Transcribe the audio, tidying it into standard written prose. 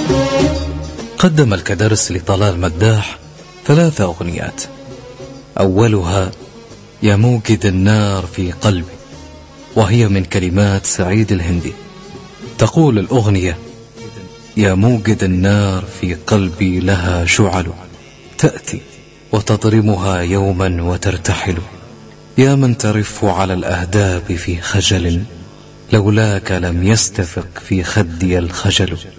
قدم الكدرس لطلال مداح 3 أغنيات، أولها يا موقد النار في قلبي، وهي من كلمات سعيد الهندي. تقول الأغنية: يا موقد النار في قلبي لها شعل، تأتي وتضرمها يوما وترتحل، يا من ترف على الأهداب في خجل، لولاك لم يستفق في خدي الخجل.